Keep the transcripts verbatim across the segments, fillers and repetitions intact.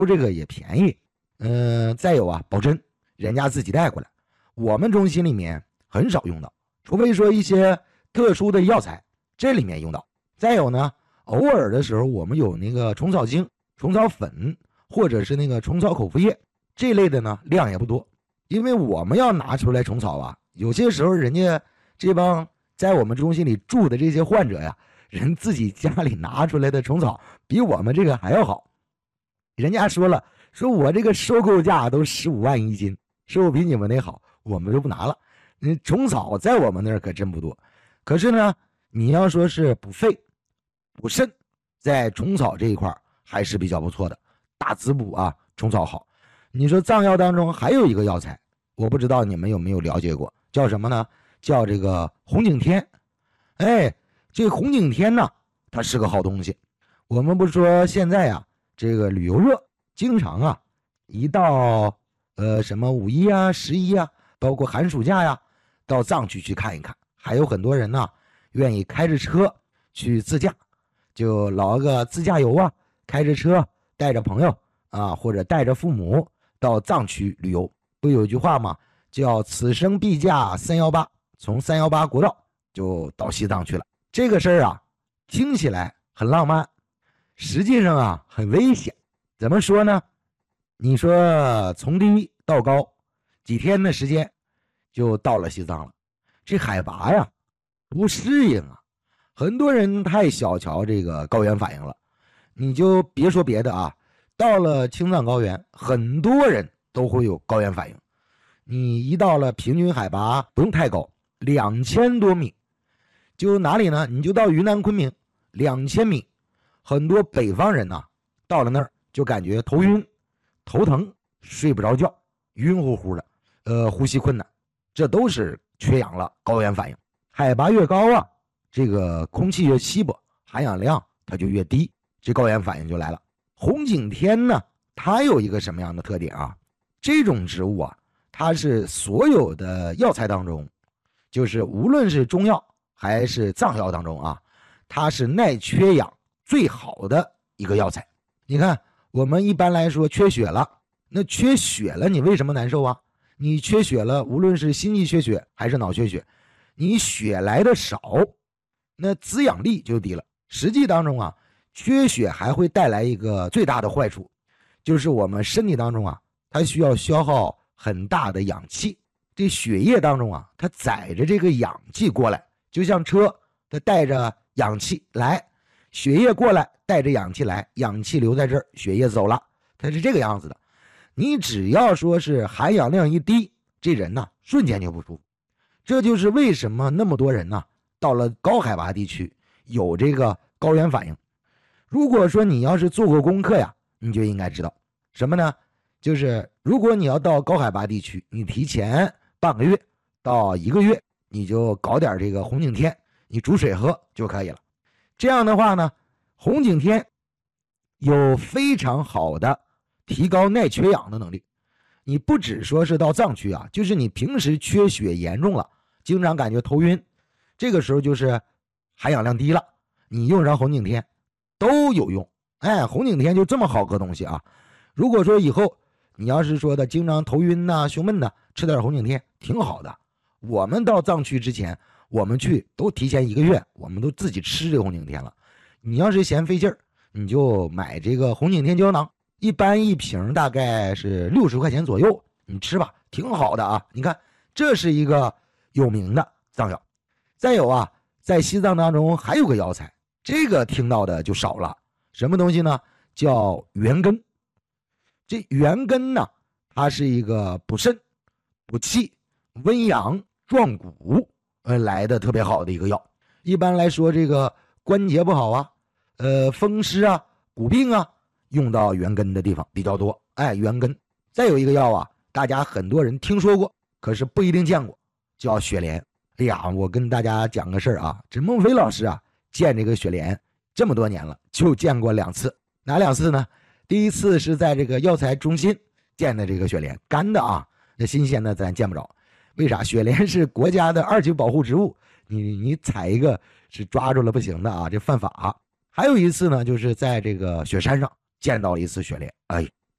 这个也便宜。嗯、呃，再有啊，保真，人家自己带过来，我们中心里面很少用到，除非说一些特殊的药材，这里面用到。再有呢，偶尔的时候我们有那个虫草精、虫草粉，或者是那个虫草口服液这类的呢，量也不多，因为我们要拿出来虫草啊，有些时候人家这帮在我们中心里住的这些患者呀，人自己家里拿出来的虫草比我们这个还要好。人家说了，说我这个收购价都十五万一斤，收购比你们那好，我们就不拿了。嗯，虫草在我们那儿可真不多，可是呢，你要说是补肺、补肾，在虫草这一块还是比较不错的，大滋补啊，虫草好。你说藏药当中还有一个药材，我不知道你们有没有了解过，叫什么呢？叫这个红景天。哎，这红景天呢，它是个好东西。我们不是说现在呀、啊，这个旅游热，经常啊，一到呃什么五一啊、十一啊，包括寒暑假呀，到藏区去看一看。还有很多人呢，愿意开着车去自驾，就老个自驾游啊，开着车带着朋友啊，或者带着父母到藏区旅游。不有一句话吗？叫此生必驾三一八，从三一八国道就到西藏去了。这个事儿啊，听起来很浪漫，实际上啊很危险。怎么说呢？你说从低到高几天的时间就到了西藏了，这海拔呀不适应啊，很多人太小瞧这个高原反应了。你就别说别的啊，到了青藏高原，很多人都会有高原反应。你一到了平均海拔不用太高，两千多米，就哪里呢？你就到云南昆明两千米，很多北方人呐，到了那儿就感觉头晕、头疼、睡不着觉、晕乎乎的，呃，呼吸困难，这都是缺氧了，高原反应。海拔越高啊，这个空气越稀薄，含氧量它就越低，这高原反应就来了。红景天呢，它有一个什么样的特点啊？这种植物啊，它是所有的药材当中，就是无论是中药还是藏药当中啊，它是耐缺氧最好的一个药材。你看我们一般来说缺血了，那缺血了你为什么难受啊？你缺血了，无论是心肌缺血还是脑缺血，你血来的少，那滋养力就低了。实际当中啊，缺血还会带来一个最大的坏处，就是我们身体当中啊，它需要消耗很大的氧气，这血液当中啊，它载着这个氧气过来，就像车它带着氧气来，血液过来带着氧气来，氧气留在这儿，血液走了，它是这个样子的。你只要说是含氧量一低，这人呢瞬间就不舒服。这就是为什么那么多人呢到了高海拔地区有这个高原反应。如果说你要是做过功课呀，你就应该知道什么呢？就是如果你要到高海拔地区，你提前半个月到一个月，你就搞点这个红景天，你煮水喝就可以了。这样的话呢，红景天有非常好的提高耐缺氧的能力。你不只说是到藏区啊，就是你平时缺血严重了，经常感觉头晕，这个时候就是含氧量低了，你用上红景天都有用。哎，红景天就这么好个东西啊！如果说以后你要是说的经常头晕呐、胸闷的，吃点红景天挺好的。我们到藏区之前，我们去都提前一个月，我们都自己吃这个红景天了。你要是嫌费劲儿，你就买这个红景天胶囊，一般一瓶大概是六十块钱左右，你吃吧，挺好的啊。你看，这是一个有名的藏药。再有啊，在西藏当中还有个药材，这个听到的就少了，什么东西呢？叫元根。这元根呢，它是一个补肾、补气、温阳、壮骨，呃，来的特别好的一个药。一般来说，这个关节不好啊，呃，风湿啊、骨病啊，用到元根的地方比较多。哎，元根。再有一个药啊，大家很多人听说过，可是不一定见过，叫雪莲。哎呀，我跟大家讲个事儿啊，这孟非老师啊，见这个雪莲这么多年了，就见过两次。哪两次呢？第一次是在这个药材中心见的这个雪莲，干的啊，那新鲜的咱见不着。为啥？雪莲是国家的二级保护植物，你你采一个是抓住了不行的啊，这犯法。还有一次呢，就是在这个雪山上见到了一次雪莲，哎，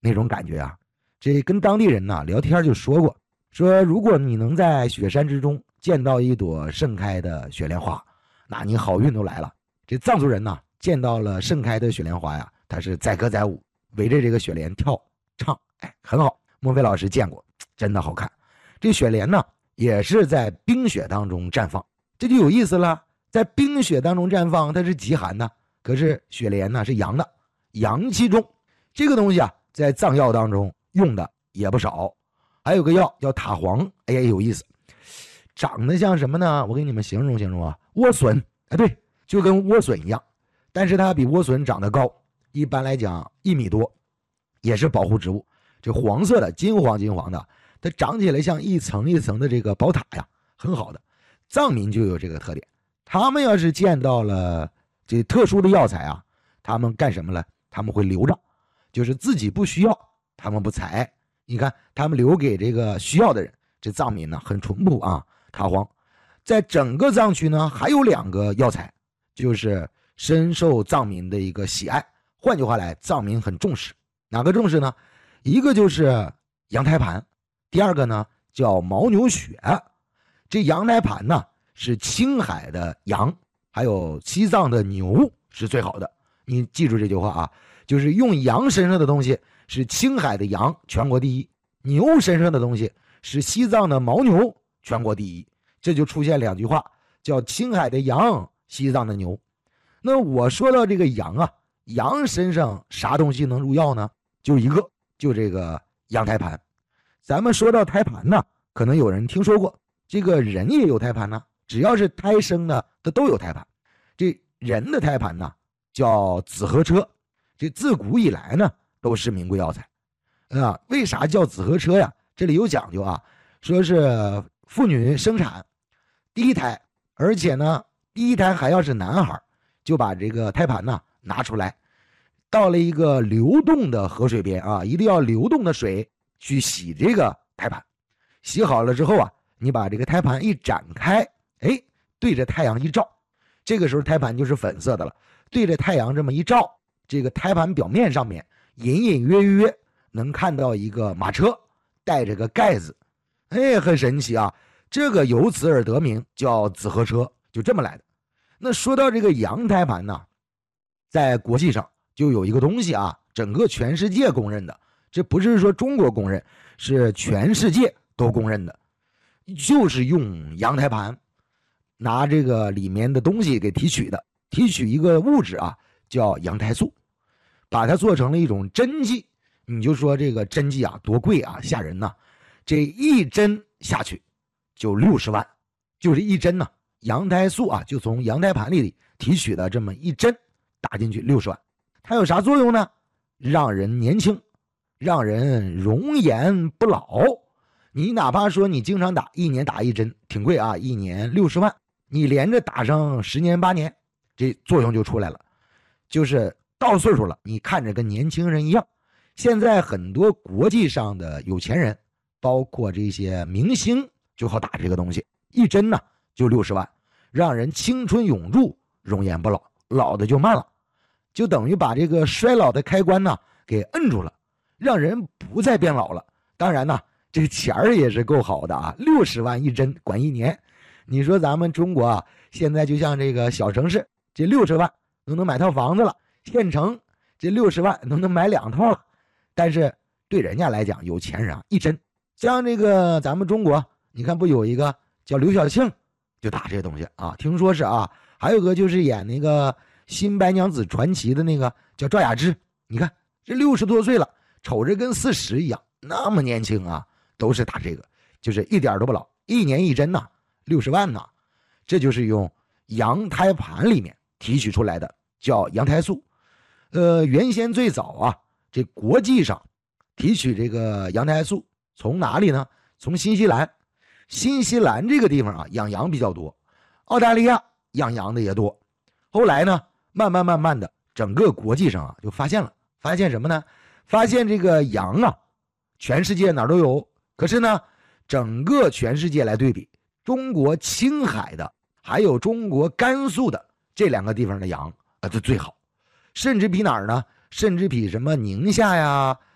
那种感觉啊。这跟当地人呢聊天就说过，说如果你能在雪山之中见到一朵盛开的雪莲花，那你好运都来了。这藏族人呢见到了盛开的雪莲花呀，他是载歌载舞，围着这个雪莲跳唱，哎，很好。莫非老师见过，真的好看。这雪莲呢也是在冰雪当中绽放，这就有意思了。在冰雪当中绽放，它是极寒的，可是雪莲呢是阳的，阳气重。这个东西啊，在藏药当中用的也不少。还有个药叫塔黄，哎呀有意思，长得像什么呢？我给你们形容形容啊，莴笋，哎对，就跟莴笋一样，但是它比莴笋长得高，一般来讲一米多，也是保护植物。这黄色的，金黄金黄的，它长起来像一层一层的这个宝塔呀，很好的。藏民就有这个特点，他们要是见到了这特殊的药材啊，他们干什么呢？他们会留着，就是自己不需要，他们不采。你看，他们留给这个需要的人。这藏民呢很淳朴啊。塔黄在整个藏区呢还有两个药材，就是深受藏民的一个喜爱。换句话来，藏民很重视。哪个重视呢？一个就是羊胎盘，第二个呢叫牦牛血。这羊胎盘呢是青海的羊，还有西藏的牛是最好的。你记住这句话啊，就是用羊身上的东西是青海的羊全国第一，牛身上的东西是西藏的牦牛全国第一。这就出现两句话，叫青海的羊，西藏的牛。那我说到这个羊啊，羊身上啥东西能入药呢？就一个，就这个羊胎盘。咱们说到胎盘呢，可能有人听说过，这个人也有胎盘呢，只要是胎生的，它都有胎盘。这人的胎盘呢叫紫河车，这自古以来呢都是名贵药材啊。为啥叫紫河车呀？这里有讲究啊，说是妇女生产第一胎，而且呢第一胎还要是男孩，就把这个胎盘呢拿出来，到了一个流动的河水边啊，一定要流动的水去洗这个胎盘。洗好了之后啊，你把这个胎盘一展开，哎，对着太阳一照，这个时候胎盘就是粉色的了。对着太阳这么一照，这个胎盘表面上面隐隐约约能看到一个马车带着个盖子，哎，很神奇啊。这个由此而得名，叫紫河车，就这么来的。那说到这个羊胎盘呢，在国际上就有一个东西啊，整个全世界公认的，这不是说中国公认，是全世界都公认的，就是用羊胎盘拿这个里面的东西给提取的，提取一个物质啊，叫羊胎素，把它做成了一种针剂。你就说这个针剂啊多贵啊，吓人呐、啊！这一针下去就六十万，就是一针呐、啊，羊胎素啊，就从羊胎盘里提取的这么一针打进去六十万。它有啥作用呢？让人年轻，让人容颜不老。你哪怕说你经常打，一年打一针挺贵啊，一年六十万，你连着打上十年八年，这作用就出来了。就是到岁数了，你看着跟年轻人一样。现在很多国际上的有钱人，包括这些明星，就好打这个东西，一针呢就六十万，让人青春永驻，容颜不老，老的就慢了，就等于把这个衰老的开关呢给摁住了，让人不再变老了。当然呢，这个钱儿也是够好的啊，六十万一针管一年。你说咱们中国啊，现在就像这个小城市，这六十万都能买套房子了，县城这六十万都能买两套了。但是对人家来讲，有钱人啊，一针。像这个咱们中国，你看不有一个叫刘晓庆，就打这个东西啊，听说是啊。还有个就是演那个《新白娘子传奇》的那个叫赵雅芝，你看这六十多岁了，瞅着跟四十一样，那么年轻啊，都是打这个，就是一点都不老，一年一针呐、啊，六十万呐、啊，这就是用羊胎盘里面提取出来的，叫羊胎素。呃，原先最早啊，这国际上提取这个羊胎素从哪里呢？从新西兰。新西兰这个地方啊，养羊比较多，澳大利亚养羊的也多。后来呢，慢慢慢慢的，整个国际上啊就发现了，发现什么呢？发现这个羊啊，全世界哪儿都有，可是呢，整个全世界来对比，中国青海的还有中国甘肃的这两个地方的羊啊，就最好，甚至比哪儿呢？甚至比什么宁夏呀、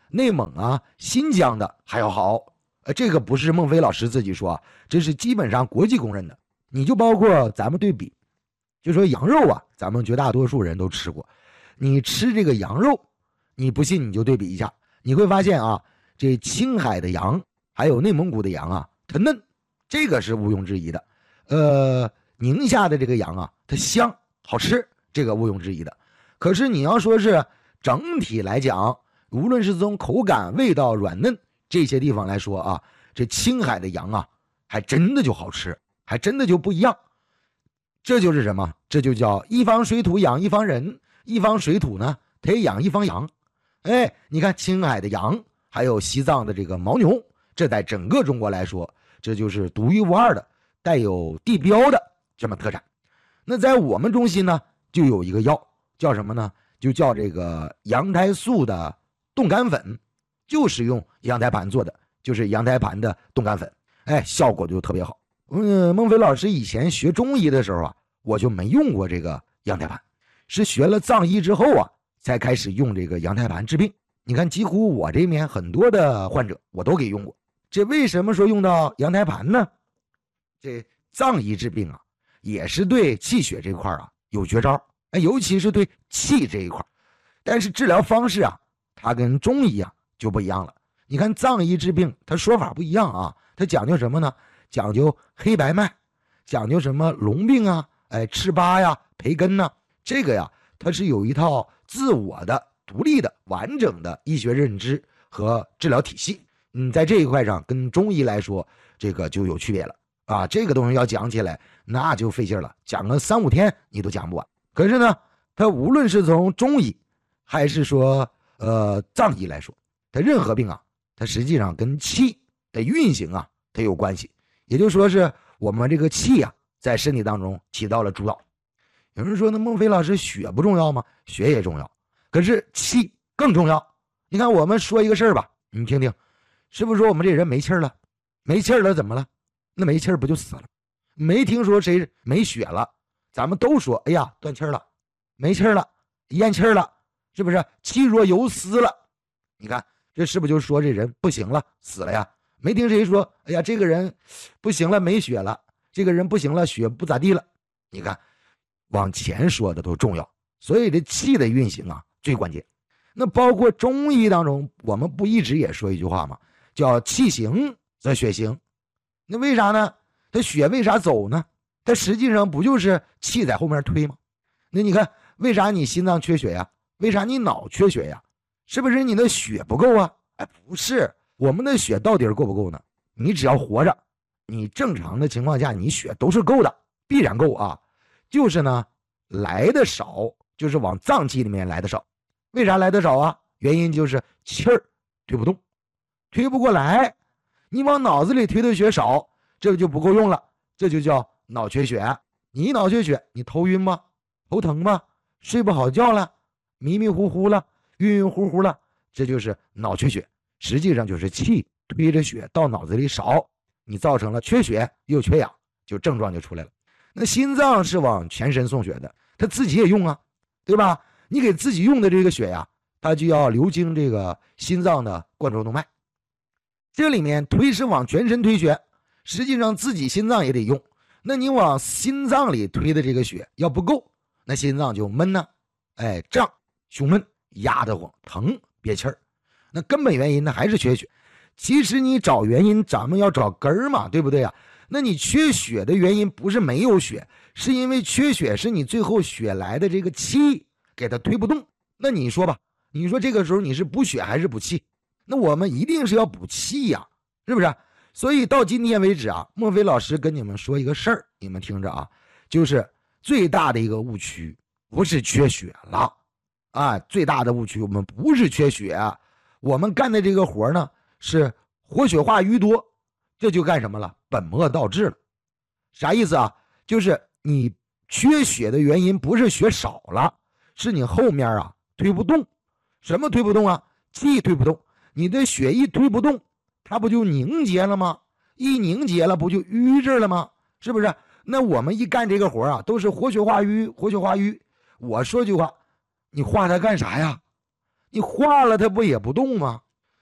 内蒙啊、新疆的还要好。呃，这个不是孟非老师自己说啊，这是基本上国际公认的。你就包括咱们对比，就说羊肉啊，咱们绝大多数人都吃过。你吃这个羊肉，你不信你就对比一下，你会发现啊，这青海的羊还有内蒙古的羊啊，它嫩，这个是毋庸置疑的。呃，宁夏的这个羊啊，它香好吃，这个毋庸置疑的。可是你要说是整体来讲，无论是从口感、味道、软嫩这些地方来说啊，这青海的羊啊，还真的就好吃，还真的就不一样。这就是什么？这就叫一方水土养一方人，一方水土呢，它也养一方羊。哎，你看青海的羊，还有西藏的这个牦牛，这在整个中国来说，这就是独一无二的，带有地标的这么特产。那在我们中心呢，就有一个药，叫什么呢？就叫这个羊胎素的冻干粉，就是用羊胎盘做的，就是羊胎盘的冻干粉，哎，效果就特别好。嗯，孟非老师以前学中医的时候啊，我就没用过这个羊胎盘，是学了藏医之后啊，才开始用这个羊胎盘治病。你看，几乎我这边很多的患者我都给用过。这为什么说用到羊胎盘呢？这藏医治病啊，也是对气血这块啊有绝招，哎，尤其是对气这一块。但是治疗方式啊，它跟中医啊就不一样了。你看藏医治病，它说法不一样啊，它讲究什么呢？讲究黑白脉，讲究什么龙病啊，哎，赤巴呀、培根呐，这个呀，它是有一套自我的、独立的、完整的医学认知和治疗体系。嗯，在这一块上跟中医来说，这个就有区别了啊。这个东西要讲起来，那就费劲了，讲个三五天你都讲不完。可是呢，它无论是从中医还是说呃藏医来说，它任何病啊，它实际上跟气的运行啊，它有关系。也就是说是我们这个气啊，在身体当中起到了主导。有人说，那孟非老师血不重要吗？血也重要，可是气更重要。你看，我们说一个事儿吧，你听听，是不是说我们这人没气儿了？没气儿了怎么了？那没气儿不就死了？没听说谁没血了？咱们都说，哎呀，断气儿了，没气儿了，咽气儿了，是不是气若游丝了？你看，这是不是就说这人不行了，死了呀？没听谁说，哎呀，这个人不行了，没血了，这个人不行了，血不咋地了。你看，往前说的都重要，所以这气的运行啊最关键。那包括中医当中，我们不一直也说一句话吗？叫气行则血行。那为啥呢？它血为啥走呢？它实际上不就是气在后面推吗？那你看，为啥你心脏缺血呀？为啥你脑缺血呀？是不是你的血不够啊？哎，不是。我们的血到底够不够呢？你只要活着，你正常的情况下，你血都是够的，必然够啊。就是呢，来的少，就是往脏器里面来的少。为啥来的少啊？原因就是气儿推不动，推不过来。你往脑子里推的血少，这就不够用了，这就叫脑缺血。你脑缺血，你头晕吗？头疼吗？睡不好觉了？迷迷糊糊了？晕晕乎乎了？这就是脑缺血。实际上就是气推着血到脑子里少，你造成了缺血又缺氧，就症状就出来了。那心脏是往全身送血的，它自己也用啊，对吧？你给自己用的这个血呀，它就要流经这个心脏的冠状动脉，这里面推是往全身推血，实际上自己心脏也得用。那你往心脏里推的这个血要不够，那心脏就闷呢，哎，胀、胸闷、压得慌、疼、憋气儿。那根本原因呢还是缺血。其实你找原因，咱们要找根儿嘛，对不对啊？那你缺血的原因不是没有血，是因为缺血是你最后血来的这个气给它推不动。那你说吧，你说这个时候你是补血还是补气？那我们一定是要补气呀，是不是？所以到今天为止啊，孟非老师跟你们说一个事儿，你们听着啊，就是最大的一个误区不是缺血了啊，最大的误区我们不是缺血啊。我们干的这个活呢是活血化瘀多，这就干什么了？本末倒置了。啥意思啊？就是你缺血的原因不是血少了，是你后面啊推不动。什么推不动啊？气推不动。你的血一推不动，它不就凝结了吗？一凝结了不就瘀着了吗？是不是？那我们一干这个活啊，都是活血化瘀，活血化瘀。我说句话，你化它干啥呀？你化了它不也不动吗？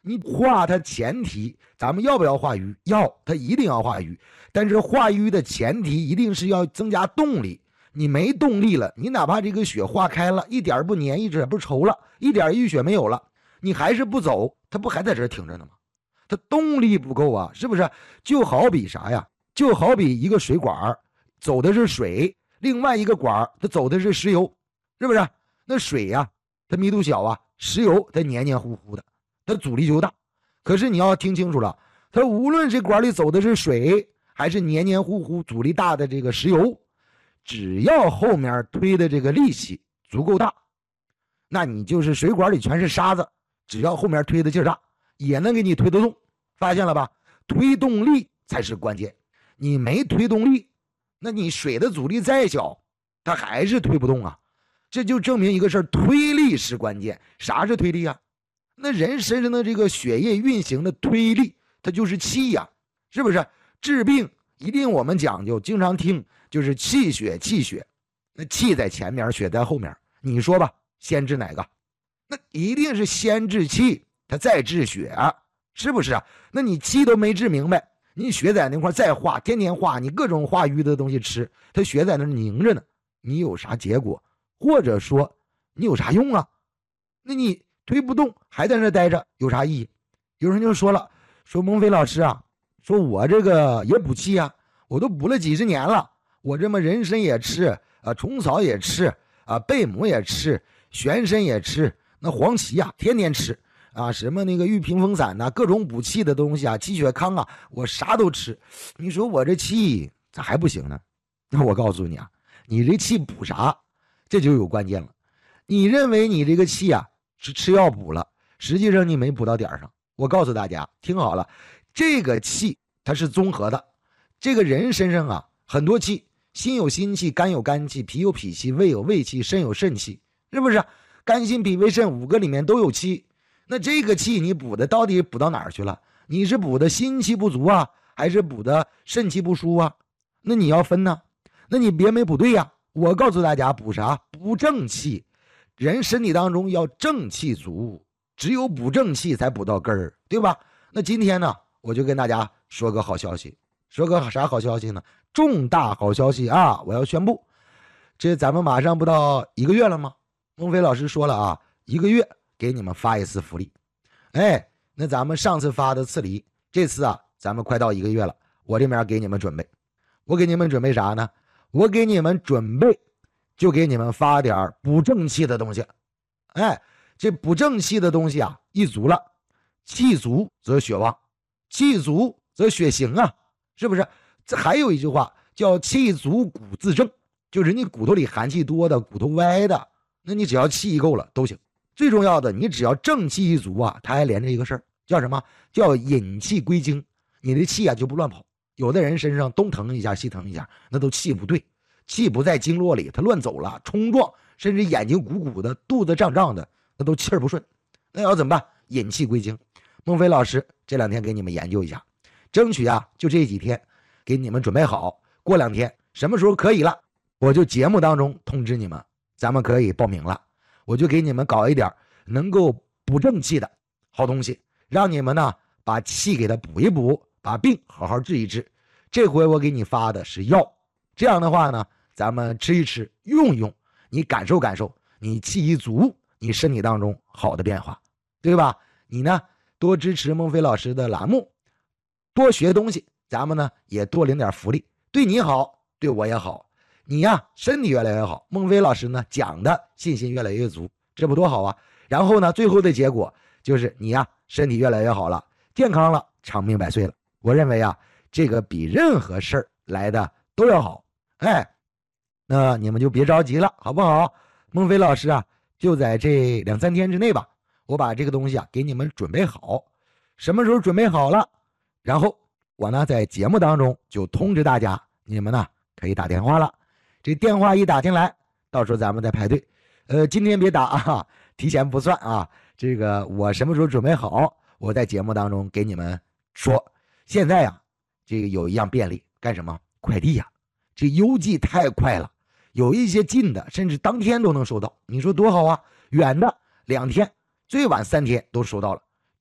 你化它前提，咱们要不要化瘀？要，它一定要化瘀。但是化瘀的前提一定是要增加动力。你没动力了，你哪怕这个血化开了，一点不粘，一点不稠了，一点淤血没有了，你还是不走，它不还在这儿停着呢吗？它动力不够啊，是不是？就好比啥呀？就好比一个水管走的是水，另外一个管它走的是石油，是不是？那水呀，它密度小啊，石油它黏黏糊糊的，它阻力就大。可是你要听清楚了，它无论这管里走的是水还是黏黏糊糊阻力大的这个石油，只要后面推的这个力气足够大，那你就是水管里全是沙子，只要后面推的劲儿大，也能给你推得动。发现了吧？推动力才是关键。你没推动力，那你水的阻力再小，它还是推不动啊。这就证明一个事儿，推力是关键。啥是推力啊？那人身上的这个血液运行的推力，它就是气呀、啊，是不是？治病一定我们讲究，经常听就是气血气血，那气在前面，血在后面。你说吧，先治哪个？那一定是先治气，它再治血啊，是不是啊？那你气都没治明白，你血在那块再化，天天化，你各种化瘀的东西吃，它血在那凝着呢，你有啥结果？或者说你有啥用啊？那你推不动，还在那待着，有啥意义？有人就说了，说孟非老师啊，说我这个也补气啊，我都补了几十年了，我这么人参也吃啊，虫草也吃啊，贝母也吃，玄参也吃，那黄芪啊天天吃啊，什么那个玉屏风散呐、啊，各种补气的东西啊，气血康啊，我啥都吃。你说我这气咋还不行呢？那我告诉你啊，你这气补啥？这就有关键了。你认为你这个气啊是吃药补了，实际上你没补到点上。我告诉大家，听好了，这个气它是综合的。这个人身上啊很多气，心有心气，肝有肝气，脾有脾气，胃有胃气，肾有肾气，是不是？肝心脾胃肾五个里面都有气。那这个气你补的到底补到哪儿去了？你是补的心气不足啊，还是补的肾气不舒啊？那你要分呢，那你别没补对呀、啊。我告诉大家，补啥？补正气。人身体当中要正气足，只有补正气才补到根儿，对吧？那今天呢，我就跟大家说个好消息。说个啥好消息呢？重大好消息啊！我要宣布，这咱们马上不到一个月了吗？孟非老师说了啊，一个月给你们发一次福利。哎，那咱们上次发的次梨，这次啊，咱们快到一个月了，我这边给你们准备，我给你们准备啥呢？我给你们准备，就给你们发点补正气的东西。哎，这补正气的东西啊，一足了，气足则血旺，气足则血行啊，是不是？这还有一句话叫气足骨自正，就是你骨头里寒气多的、骨头歪的，那你只要气够了都行。最重要的，你只要正气一足啊，它还连着一个事儿，叫什么？叫引气归经，你的气啊就不乱跑。有的人身上东疼一下西疼一下，那都气不对，气不在经络里，他乱走了，冲撞，甚至眼睛鼓鼓的，肚子胀胀的，那都气儿不顺。那要怎么办？引气归经。孟非老师这两天给你们研究一下，争取啊就这几天给你们准备好，过两天什么时候可以了，我就节目当中通知你们，咱们可以报名了。我就给你们搞一点能够补正气的好东西，让你们呢把气给它补一补，把病好好治一治。这回我给你发的是药，这样的话呢，咱们吃一吃，用一用，你感受感受，你气一足，你身体当中好的变化，对吧？你呢多支持孟非老师的栏目，多学东西，咱们呢也多领点福利，对你好，对我也好。你呀身体越来越好，孟非老师呢讲的信心越来越足，这不多好啊。然后呢最后的结果就是你呀身体越来越好了，健康了，长命百岁了。我认为啊这个比任何事儿来的都要好。哎，那你们就别着急了，好不好？孟非老师啊就在这两三天之内吧，我把这个东西啊给你们准备好。什么时候准备好了，然后我呢在节目当中就通知大家，你们呢可以打电话了。这电话一打进来，到时候咱们再排队。呃，今天别打啊，提前不算啊。这个我什么时候准备好，我在节目当中给你们说。现在呀，这个有一样便利，干什么？快递呀，这邮寄太快了，有一些近的甚至当天都能收到，你说多好啊！远的两天，最晚三天都收到了。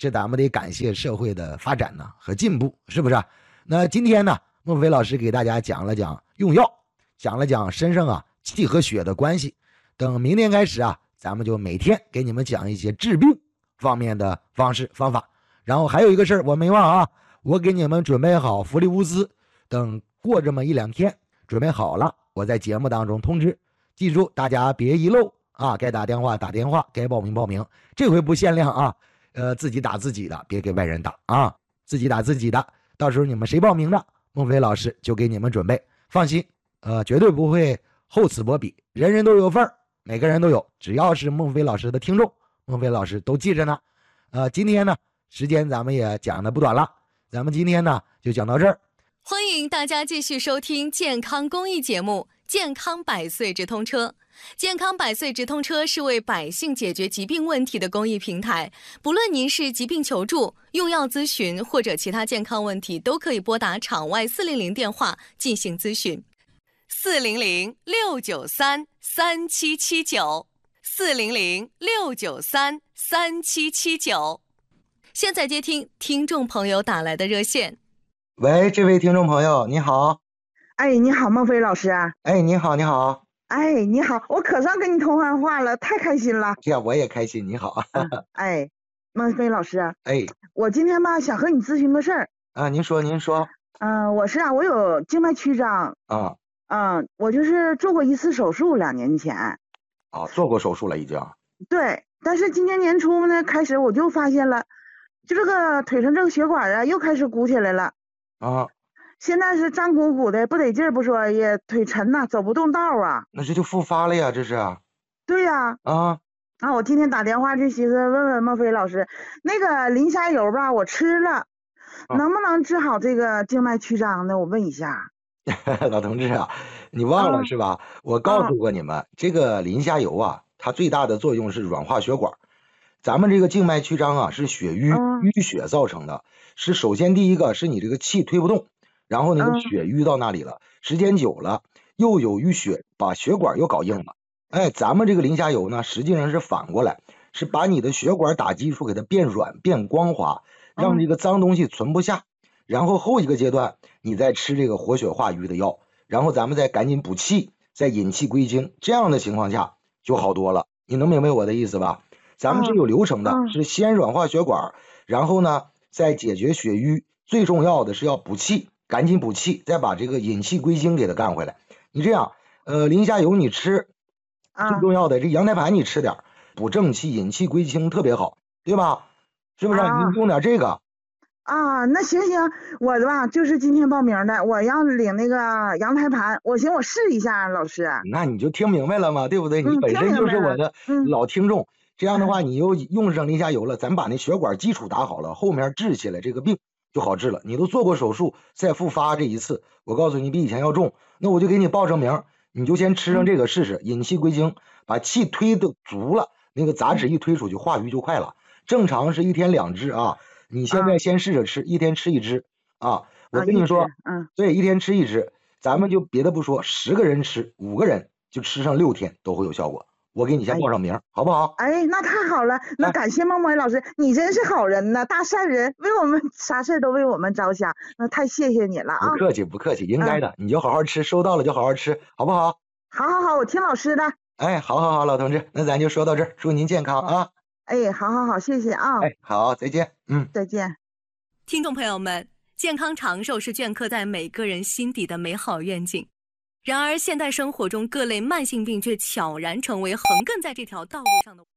这咱们得感谢社会的发展呢和进步，是不是？那今天呢，孟非老师给大家讲了讲用药，讲了讲身上啊气和血的关系。等明天开始啊，咱们就每天给你们讲一些治病方面的方式方法。然后还有一个事儿我没忘啊，我给你们准备好福利物资，等过这么一两天准备好了，我在节目当中通知。记住大家别遗漏啊，该打电话打电话，该报名报名，这回不限量啊，呃，自己打自己的，别给外人打啊，自己打自己的，到时候你们谁报名的，孟非老师就给你们准备，放心，呃，绝对不会厚此薄彼，人人都有份儿，每个人都有，只要是孟非老师的听众，孟非老师都记着呢。呃，今天呢，时间咱们也讲的不短了，咱们今天呢就讲到这儿。 欢迎大家继续收听健康公益节目《健康百岁直通车》。健康百岁直通车是为百姓解决疾病问题的公益平台，不论您是疾病求助、用药咨询或者其他健康问题，都可以拨打场外四零零电话进行咨询。四零零六九三三七七九，四零零六九三三七七九。现在接听听众朋友打来的热线。 喂，这位听众朋友，你好。 哎，你好，孟非老师。 哎，你好，你好。 哎，你好，我可算跟你通完话了，太开心了。 这样我也开心。你好。 嗯、哎，孟非老师。 哎， 我今天吧想和你咨询个事儿。 啊，您说，您说。 嗯、呃，我是啊，我有静脉曲张。 啊。 嗯，我就是做过一次手术，两年前。 哦，做过手术了已经。 对，但是今年年初呢，开始我就发现了，就这个腿上这个血管啊，又开始鼓起来了。 啊。 现在是胀鼓鼓的，不得劲儿不说，也腿沉呐、啊，走不动道啊。 那这就复发了呀，这是。 对呀。 啊。啊， 啊我今天打电话就寻思问问孟非老师，那个磷虾油吧，我吃了，啊、能不能治好这个静脉曲张呢？我问一下。 老同志啊，你忘了、啊、是吧？我告诉过你们，啊、这个磷虾油啊，它最大的作用是软化血管。咱们这个静脉曲张啊，是血瘀、啊、淤血造成的，是首先第一个是你这个气推不动。然后那个血淤到那里了，嗯、时间久了又有淤血，把血管又搞硬了。哎，咱们这个磷虾油呢，实际上是反过来，是把你的血管打基础给它变软变光滑，让这个脏东西存不下。嗯、然后后一个阶段，你再吃这个活血化瘀的药，然后咱们再赶紧补气，再引气归经，这样的情况下就好多了。你能明白我的意思吧？咱们是有流程的，嗯、是先软化血管，然后呢再解决血瘀，最重要的是要补气。赶紧补气，再把这个引气归经给它干回来。你这样，呃，磷虾油你吃，最重要的、啊、这羊胎盘你吃点，补正气、引气归经特别好，对吧？是不是？啊、你用点这个。 啊，那行行，我的吧就是今天报名的，我要领那个羊胎盘，我寻我试一下，老师。 那你就听明白了吗？对不对？你本身就是我的老听众，嗯、这样的话你又用上磷虾油了，咱把那血管基础打好了，后面治起来这个病就好治了。你都做过手术，再复发这一次，我告诉你比以前要重，那我就给你报上名，你就先吃上这个试试，引气归经，把气推的足了，那个杂质一推出去，化瘀就快了。正常是一天两支啊，你现在先试着吃，啊、一天吃一支啊。我跟你说， 嗯， 对，一天吃一支，咱们就别的不说，十个人吃，五个人就吃上六天都会有效果。我给你先报上名，哎、好不好？ 哎，那太好了，那感谢孟孟老师，你真是好人呐，大善人，为我们啥事都为我们着想，那太谢谢你了啊！ 不客气，不客气，应该的，嗯、你就好好吃，收到了就好好吃，好不好？ 好好好，我听老师的。 哎，好好好，老同志，那咱就说到这儿，祝您健康啊！ 哎，好好好，谢谢啊！ 哎，好，再见，嗯， 再见。 听众朋友们，健康长寿是镌刻在每个人心底的美好愿景。然而现代生活中各类慢性病却悄然成为横亘在这条道路上的。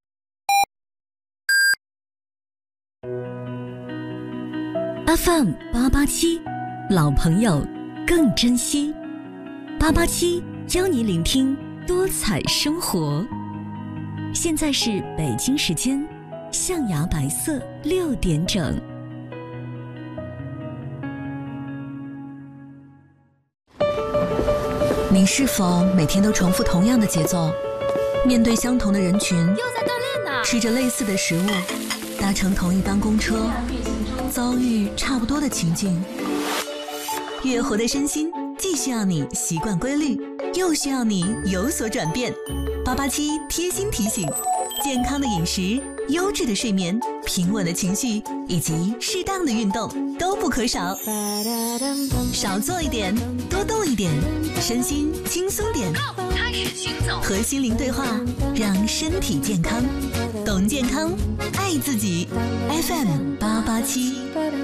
F M 八八七，老朋友更珍惜。八八七邀你聆听多彩生活。现在是北京时间象牙白色六点整。你是否每天都重复同样的节奏，面对相同的人群， 又在锻炼呢？ 吃着类似的食物，搭乘同一班公车，遭遇差不多的情境。越活的身心既需要你习惯规律，又需要你有所转变。八八七贴心提醒：健康的饮食优质的睡眠、平稳的情绪以及适当的运动都不可少。少做一点，多动一点，身心轻松点。 开始行走， 和心灵对话，让身体健康。懂健康，爱自己。F M 八八七。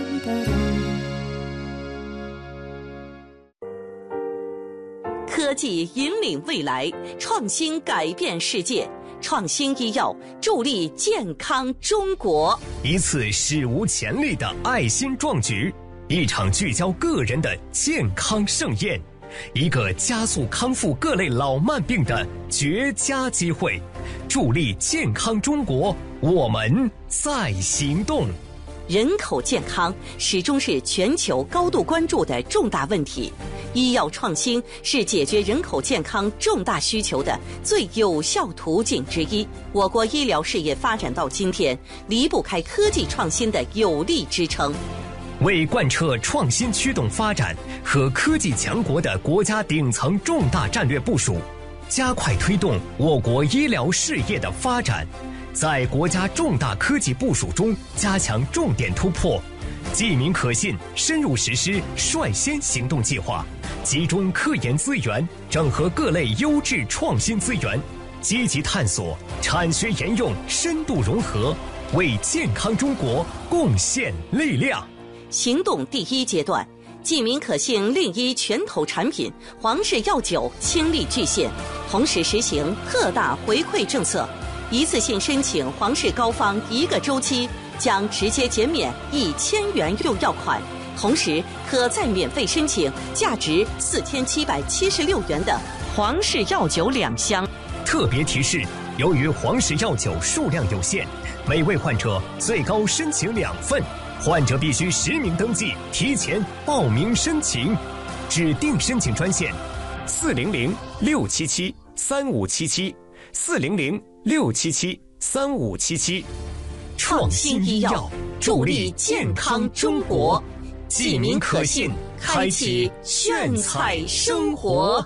科技引领未来，创新改变世界。创新医药助力健康中国。 一次史无前例的爱心壮举，一场聚焦个人的健康盛宴，一个加速康复各类老慢病的绝佳机会。助力健康中国，我们在行动。 人口健康始终是全球高度关注的重大问题，医药创新是解决人口健康重大需求的最有效途径之一。我国医疗事业发展到今天，离不开科技创新的有力支撑。 为贯彻创新驱动发展和科技强国的国家顶层重大战略部署，加快推动我国医疗事业的发展，在国家重大科技部署中加强重点突破，既明可信深入实施率先行动计划，集中科研资源，整合各类优质创新资源，积极探索产学研用深度融合，为健康中国贡献力量。 行动第一阶段，既明可信令医拳头产品皇氏药酒倾力巨献，同时实行特大回馈政策，一次性申请皇氏膏方一个周期将直接减免一千元用药款，同时可再免费申请价值四千七百七十六元的皇氏药酒两箱。 特别提示：由于皇氏药酒数量有限，每位患者最高申请两份，患者必须实名登记，提前报名申请。指定申请专线：四零零六七七三五七七，四零零六七七三五七七。 创新医药助力健康中国，既明可信，开启炫彩生活。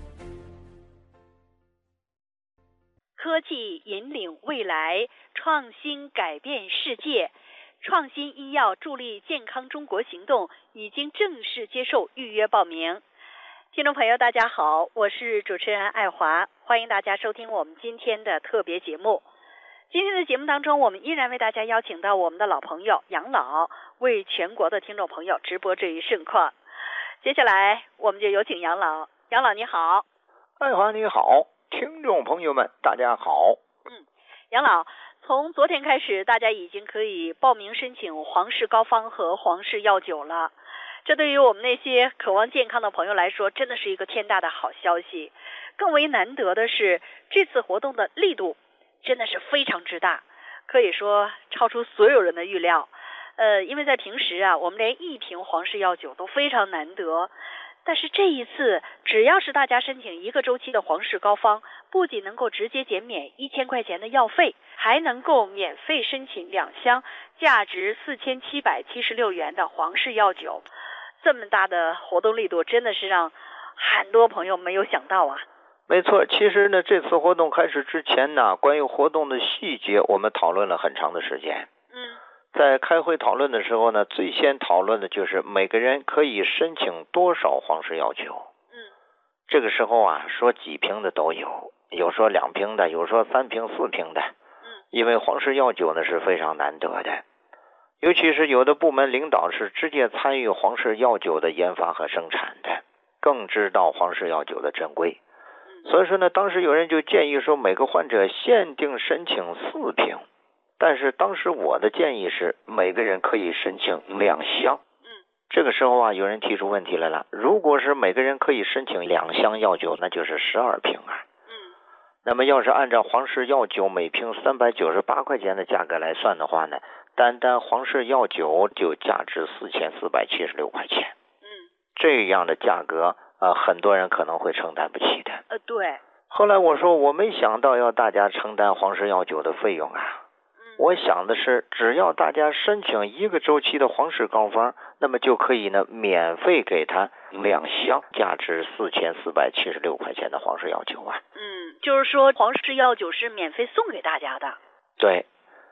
科技引领未来，创新改变世界。创新医药助力健康中国行动已经正式接受预约报名。听众朋友大家好，我是主持人爱华，欢迎大家收听我们今天的特别节目。今天的节目当中，我们依然为大家邀请到我们的老朋友杨老，为全国的听众朋友直播这一盛况。接下来我们就有请杨老。杨老你好。 爱华你好，听众朋友们大家好。 嗯，杨老，从昨天开始，大家已经可以报名申请皇氏膏方和皇氏药酒了。这对于我们那些渴望健康的朋友来说，真的是一个天大的好消息。更为难得的是，这次活动的力度真的是非常之大，可以说超出所有人的预料。呃，因为在平时啊，我们连一瓶皇氏药酒都非常难得。但是这一次，只要是大家申请一个周期的皇氏膏方，不仅能够直接减免一千块钱的药费，还能够免费申请两箱价值四千七百七十六元的皇氏药酒。这么大的活动力度，真的是让很多朋友没有想到啊。 没错，其实呢，这次活动开始之前呢，关于活动的细节，我们讨论了很长的时间。 嗯。 在开会讨论的时候呢，最先讨论的就是每个人可以申请多少皇氏药酒。 嗯， 这个时候啊，说几瓶的都有，有说两瓶的，有说三瓶四瓶的。 嗯， 因为皇氏药酒呢是非常难得的，尤其是有的部门领导是直接参与皇氏药酒的研发和生产的，更知道皇氏药酒的珍贵。所以说呢，当时有人就建议说，每个患者限定申请四瓶。但是当时我的建议是每个人可以申请两箱。 嗯， 这个时候啊，有人提出问题来了，如果是每个人可以申请两箱药酒，那就是十二瓶啊。 嗯， 那么要是按照皇氏药酒每瓶三百九十八块钱的价格来算的话呢，单单皇氏药酒就价值四千四百七十六块钱。 嗯， 这样的价格呃，很多人可能会承担不起的。 呃，对。 后来我说我没想到要大家承担皇氏药酒的费用啊。我想的是，只要大家申请一个周期的皇氏膏方，那么就可以呢免费给他两箱价值四千四百七十六块钱的皇氏药酒啊。 嗯，就是说皇氏药酒是免费送给大家的。 对，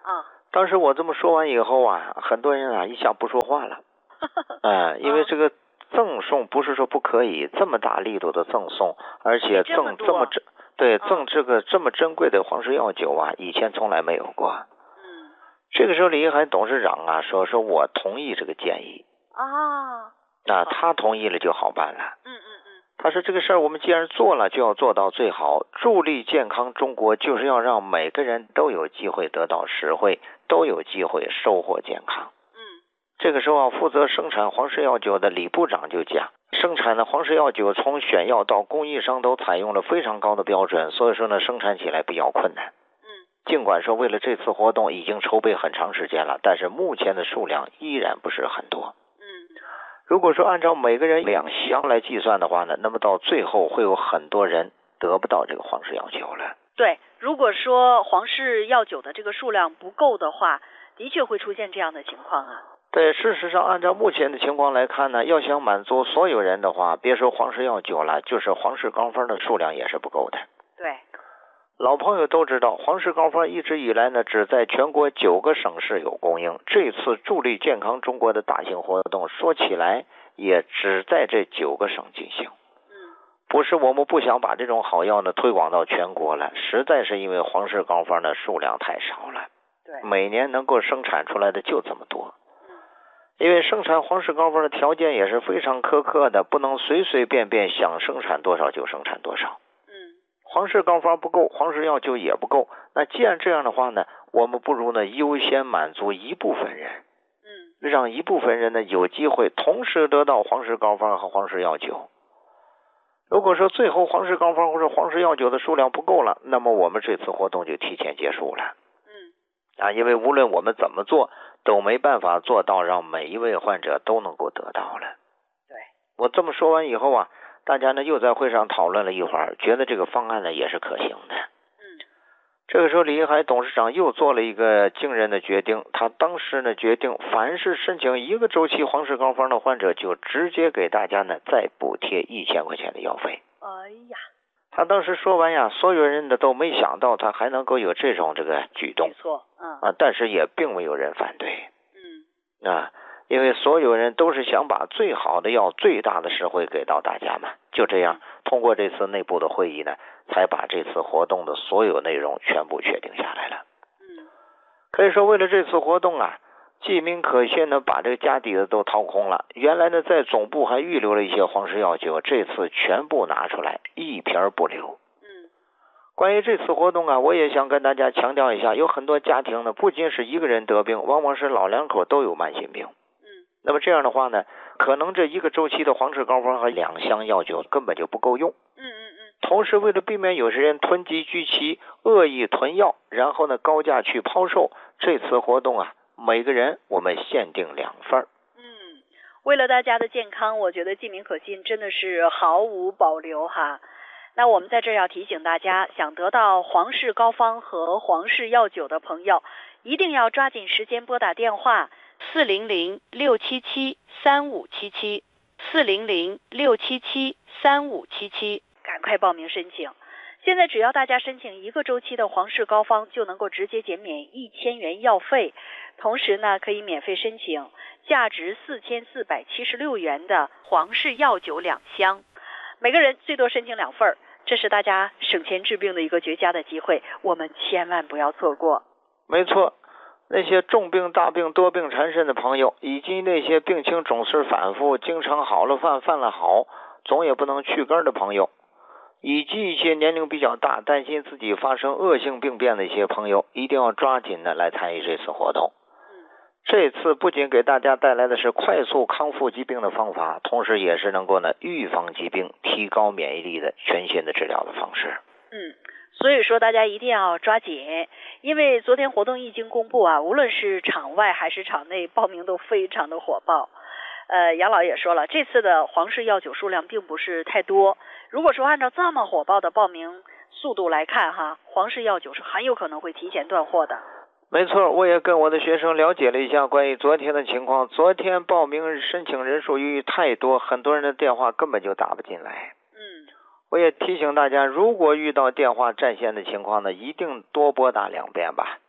啊。 当时我这么说完以后啊，很多人啊一下不说话了。哎、呃，因为这个赠送不是说不可以这么大力度的赠送，而且赠这么珍对赠这个这么珍贵的黄氏药酒啊，以前从来没有过。 嗯。 这个时候李一海董事长啊说说我同意这个建议。 啊。 啊，他同意了就好办了。 嗯嗯嗯。 他说这个事儿我们既然做了，就要做到最好。助力健康中国就是要让每个人都有机会得到实惠，都有机会收获健康。 嗯。 这个时候啊，负责生产黄氏药酒的李部长就讲，生产的黄氏药酒从选药到供应商都采用了非常高的标准，所以说呢，生产起来比较困难。 嗯。 尽管说为了这次活动已经筹备很长时间了，但是目前的数量依然不是很多。如果说按照每个人两箱来计算的话呢，那么到最后会有很多人得不到这个黄氏药酒了。 对，如果说黄氏药酒的这个数量不够的话，的确会出现这样的情况啊。 对，事实上按照目前的情况来看呢，要想满足所有人的话，别说黄氏药酒了，就是黄氏膏方的数量也是不够的。 对。 老朋友都知道，黄氏膏方一直以来呢，只在全国九个省市有供应。这次助力健康中国的大型活动，说起来也只在这九个省进行。 嗯， 不是我们不想把这种好药呢推广到全国了，实在是因为黄氏膏方的数量太少了。 对， 每年能够生产出来的就这么多。 嗯， 因为生产黄氏膏方的条件也是非常苛刻的，不能随随便便想生产多少就生产多少。黄氏膏方不够，黄氏药酒也不够。那既然这样的话呢，我们不如呢优先满足一部分人， 嗯， 让一部分人呢有机会同时得到黄氏膏方和黄氏药酒。如果说最后黄氏膏方或者黄氏药酒的数量不够了，那么我们这次活动就提前结束了。 嗯， 啊，因为无论我们怎么做，都没办法做到让每一位患者都能够得到了。 对， 我这么说完以后啊。大家呢又在会上讨论了一会儿，觉得这个方案呢也是可行的。 嗯， 这个时候李一海董事长又做了一个惊人的决定，他当时呢决定，凡是申请一个周期黄氏膏方的患者，就直接给大家呢再补贴一千块钱的药费。 哎呀， 他当时说完呀，所有人呢都没想到他还能够有这种这个举动。 没错，嗯啊，但是也并没有人反对。 嗯， 啊。因为所有人都是想把最好的药、最大的实惠给到大家嘛，就这样，通过这次内部的会议呢，才把这次活动的所有内容全部确定下来了。 嗯， 可以说为了这次活动啊，济民可信呢把这个家底子都掏空了。原来呢在总部还预留了一些黄氏药酒，这次全部拿出来，一瓶不留。 嗯， 关于这次活动啊，我也想跟大家强调一下，有很多家庭呢，不仅是一个人得病，往往是老两口都有慢性病。那么这样的话呢，可能这一个周期的黄氏膏方和两箱药酒根本就不够用。 嗯嗯嗯。 同时，为了避免有些人囤积居奇、恶意囤药，然后呢高价去抛售，这次活动啊，每个人我们限定两份。 嗯，为了大家的健康，我觉得济民可信真的是毫无保留哈。那我们在这儿要提醒大家，想得到黄氏膏方和黄氏药酒的朋友，一定要抓紧时间拨打电话。四零零六七七三五七七，四零零六七七三五七七，赶快报名申请。现在只要大家申请一个周期的黄氏膏方，就能够直接减免一千元药费，同时呢，可以免费申请价值四千四百七十六元的黄氏药酒两箱，每个人最多申请两份儿，这是大家省钱治病的一个绝佳的机会，我们千万不要错过。 没错。那些重病、大病、多病缠身的朋友，以及那些病情总是反复、经常好了犯、犯了好，总也不能去根的朋友，以及一些年龄比较大、担心自己发生恶性病变的一些朋友，一定要抓紧的来参与这次活动。这次不仅给大家带来的是快速康复疾病的方法，同时也是能够呢预防疾病、提高免疫力的全新的治疗的方式。 嗯。所以说大家一定要抓紧，因为昨天活动一经公布啊，无论是场外还是场内，报名都非常的火爆。呃，杨老也说了，这次的黄氏药酒数量并不是太多，如果说按照这么火爆的报名速度来看哈，黄氏药酒是很有可能会提前断货的。 没错，我也跟我的学生了解了一下关于昨天的情况，昨天报名申请人数由于太多，很多人的电话根本就打不进来。我也提醒大家，如果遇到电话占线的情况呢，一定多拨打两遍吧。 嗯，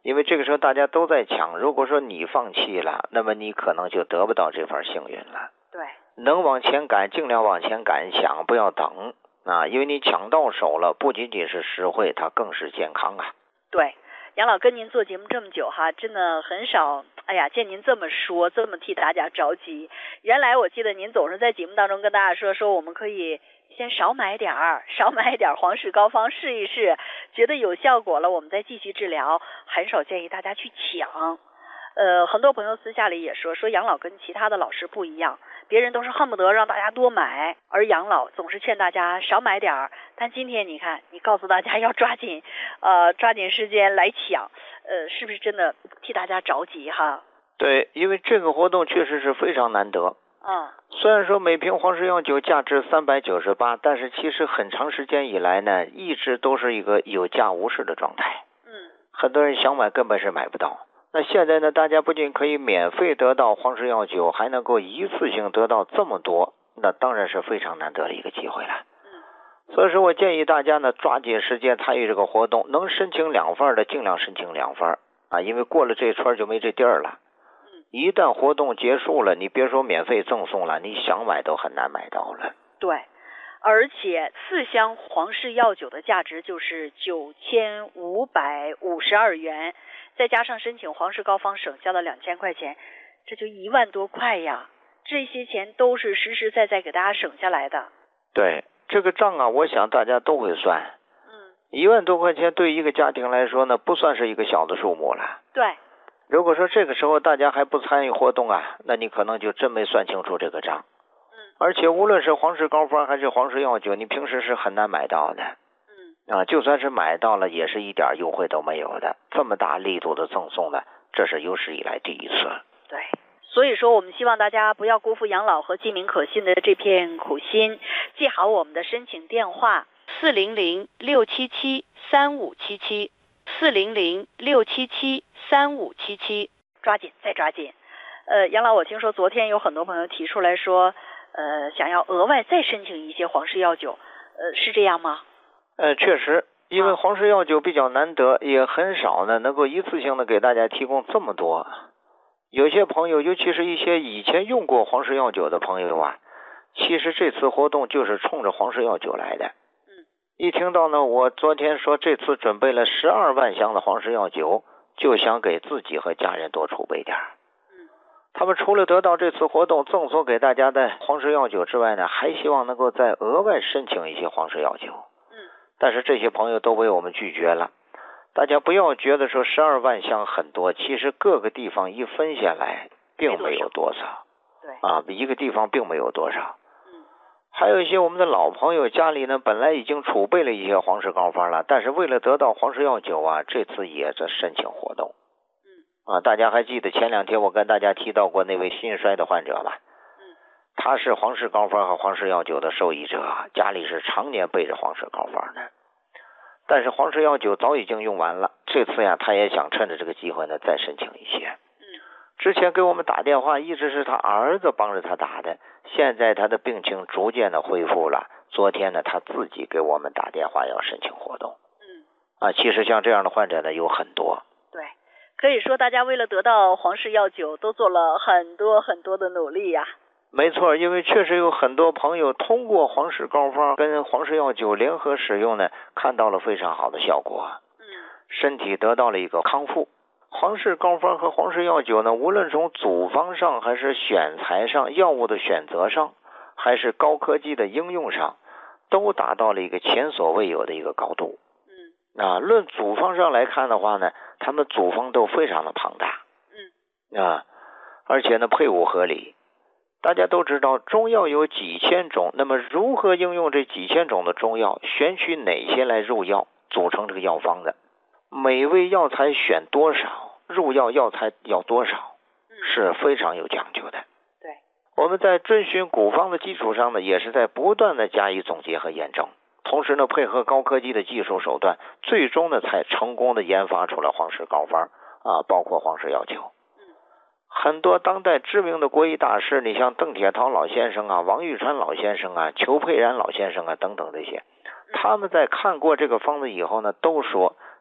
因为这个时候大家都在抢，如果说你放弃了，那么你可能就得不到这份幸运了。 对， 能往前赶尽量往前赶，抢不要等啊，因为你抢到手了，不仅仅是实惠，它更是健康啊。 对，杨老跟您做节目这么久哈，真的很少，哎呀，见您这么说，这么替大家着急。原来我记得您总是在节目当中跟大家说，说我们可以先少买点儿，少买点儿皇氏膏方试一试，觉得有效果了，我们再继续治疗，很少建议大家去抢。呃，很多朋友私下里也说，说杨老跟其他的老师不一样，别人都是恨不得让大家多买，而杨老总是劝大家少买点儿。但今天你看，你告诉大家要抓紧，呃，抓紧时间来抢，呃，是不是真的替大家着急哈？ 对，因为这个活动确实是非常难得。 嗯。 虽然说每瓶皇氏药酒价值三百九十八，但是其实很长时间以来呢，一直都是一个有价无市的状态。 嗯。 很多人想买根本是买不到。那现在呢，大家不仅可以免费得到皇氏药酒，还能够一次性得到这么多，那当然是非常难得的一个机会了。 嗯。 所以说我建议大家呢，抓紧时间参与这个活动，能申请两份的尽量申请两份啊，因为过了这圈就没这地儿了。 嗯。 一旦活动结束了，你别说免费赠送了，你想买都很难买到了。 对。而且四箱皇氏药酒的价值就是九千五百五十二元。再加上申请皇氏膏方省下的两千块钱，这就一万多块呀！这些钱都是实实在在给大家省下来的。 对，这个账啊，我想大家都会算。 嗯。 一万多块钱对一个家庭来说呢，不算是一个小的数目了。 对。 如果说这个时候大家还不参与活动啊，那你可能就真没算清楚这个账。 嗯。 而且无论是皇氏膏方还是皇氏药酒，你平时是很难买到的。啊，就算是买到了，也是一点优惠都没有的。这么大力度的赠送呢，这是有史以来第一次。 对，所以说我们希望大家不要辜负杨老和记名可信的这片苦心，记好我们的申请电话四零零六七七三五七七四零零六七七三五七七，抓紧再抓紧。呃，杨老，我听说昨天有很多朋友提出来说，呃，想要额外再申请一些皇氏药酒，呃，是这样吗？ 呃，确实，因为皇氏药酒比较难得，也很少呢能够一次性的给大家提供这么多。有些朋友，尤其是一些以前用过皇氏药酒的朋友啊，其实这次活动就是冲着皇氏药酒来的。 嗯。 一听到呢，我昨天说这次准备了十二万箱的皇氏药酒，就想给自己和家人多储备点。 嗯。 他们除了得到这次活动赠送给大家的皇氏药酒之外呢，还希望能够再额外申请一些皇氏药酒。但是这些朋友都被我们拒绝了。大家不要觉得说十二万箱很多，其实各个地方一分下来并没有多少。 对啊，一个地方并没有多少。 嗯。 还有一些我们的老朋友家里呢，本来已经储备了一些皇氏膏方了，但是为了得到皇氏药酒啊，这次也在申请活动。 嗯。 啊，大家还记得前两天我跟大家提到过那位心衰的患者吧？ 嗯。 他是皇氏膏方和皇氏药酒的受益者，家里是常年备着皇氏膏方的。但是皇氏药酒早已经用完了，这次呀，他也想趁着这个机会呢，再申请一些。 嗯。 之前给我们打电话，一直是他儿子帮着他打的，现在他的病情逐渐的恢复了。昨天呢，他自己给我们打电话要申请活动。 嗯。 啊，其实像这样的患者呢，有很多。 对，可以说大家为了得到皇氏药酒，都做了很多很多的努力呀。 没错，因为确实有很多朋友通过皇氏膏方跟皇氏药酒联合使用呢，看到了非常好的效果。 嗯。 身体得到了一个康复。皇氏膏方和皇氏药酒呢，无论从组方上，还是选材上，药物的选择上，还是高科技的应用上，都达到了一个前所未有的一个高度。 嗯。 啊，论组方上来看的话呢，他们组方都非常的庞大。 嗯。 啊，而且呢，配伍合理。大家都知道中药有几千种，那么如何应用这几千种的中药，选取哪些来入药，组成这个药方的，每味药材选多少，入药药材要多少，是非常有讲究的。 对， 我们在遵循古方的基础上呢，也是在不断的加以总结和验证，同时呢，配合高科技的技术手段，最终呢，才成功的研发出了皇氏膏方啊，包括皇氏药酒。很多当代知名的国医大师，你像邓铁涛老先生啊、王玉川老先生啊、裘佩然老先生啊等等这些，他们在看过这个方子以后呢，都说